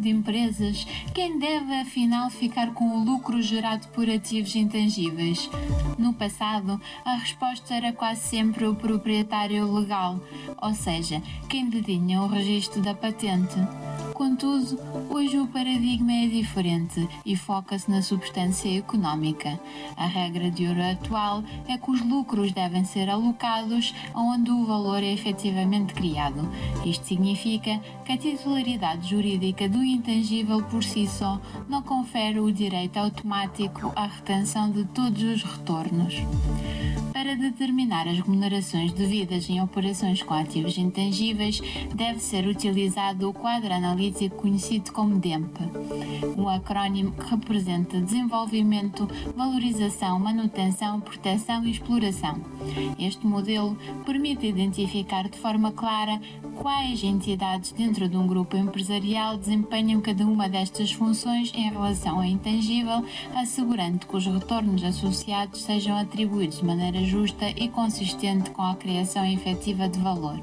de empresas, quem deve afinal ficar com o lucro gerado por ativos intangíveis? No passado, a resposta era quase sempre o proprietário legal, ou seja, quem detinha o registro da patente. Contudo, hoje o paradigma é diferente e foca-se na substância económica. A regra de ouro atual é que os lucros devem ser alocados onde o valor é efetivamente criado. Isto significa que a titularidade jurídica do intangível por si só não confere o direito automático à retenção de todos os retornos. Para determinar as remunerações devidas em operações com ativos intangíveis, deve ser utilizado o quadro analítico conhecido como DEMP, um acrónimo que representa desenvolvimento, valorização, manutenção, proteção e exploração. Este modelo permite identificar de forma clara quais entidades dentro de um grupo empresarial desempenham cada uma destas funções em relação ao intangível, assegurando que os retornos associados sejam atribuídos de maneira justa e consistente com a criação efetiva de valor.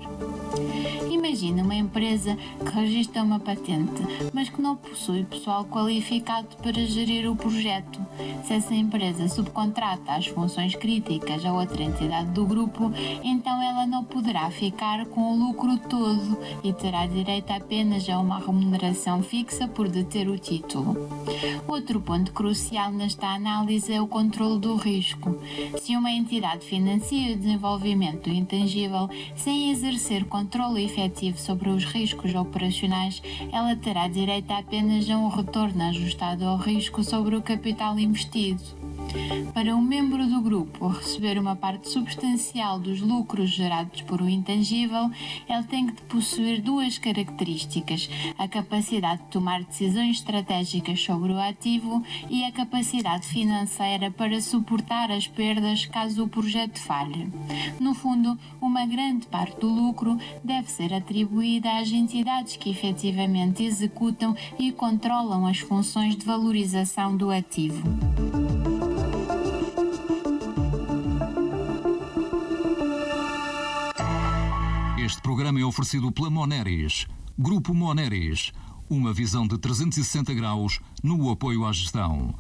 Imagina uma empresa que registra uma patente, mas que não possui pessoal qualificado para gerir o projeto. Se essa empresa subcontrata as funções críticas a outra entidade do grupo, então ela não poderá ficar com o lucro todo e terá direito apenas a uma remuneração fixa por deter o título. Outro ponto crucial nesta análise é o controle do risco. Se uma entidade financia o desenvolvimento do intangível sem exercer controle efetivo sobre os riscos operacionais, ela terá direito apenas a um retorno ajustado ao risco sobre o capital investido. Para um membro do grupo receber uma parte substancial dos lucros gerados por um intangível, ele tem que possuir duas características: a capacidade de tomar decisões estratégicas sobre o ativo e a capacidade financeira para suportar as perdas caso o projeto falhe. No fundo, uma grande parte do lucro deve ser atribuída às entidades que efetivamente executam e controlam as funções de valorização do ativo. Este programa é oferecido pela Moneris. Grupo Moneris. Uma visão de 360 graus no apoio à gestão.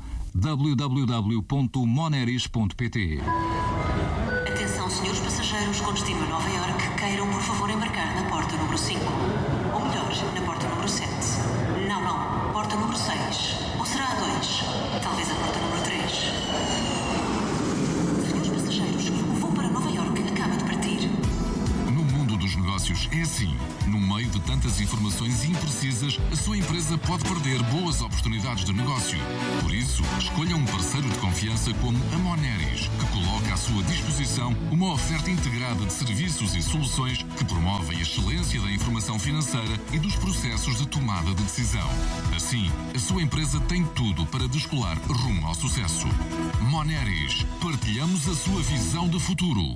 www.moneris.pt. Atenção, senhores passageiros com destino a Nova Iorque, queiram por favor embarcar na porta número 5. Ou melhor, na porta número 7. Não, porta número 6. Ou será a 2? Talvez a porta número 3. Senhores passageiros, o voo para Nova Iorque acaba de partir. No mundo dos negócios é assim. No meio de tantas informações imprecisas, a sua empresa pode perder boas oportunidades de negócio. Por isso, escolha um parceiro de confiança como a Moneris, que coloca à sua disposição uma oferta integrada de serviços e soluções que promove a excelência da informação financeira e dos processos de tomada de decisão. Assim, a sua empresa tem tudo para descolar rumo ao sucesso. Moneris, partilhamos a sua visão de futuro.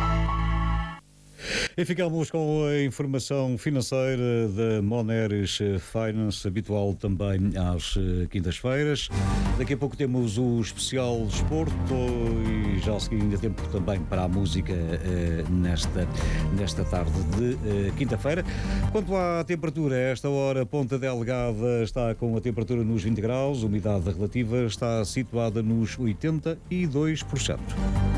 E ficamos com a informação financeira da Moneris Finance, habitual também às quintas-feiras. Daqui a pouco temos o especial desporto e já a seguir ainda tempo também para a música nesta tarde de quinta-feira. Quanto à temperatura, a esta hora Ponta Delgada está com a temperatura nos 20 graus, a umidade relativa está situada nos 82%.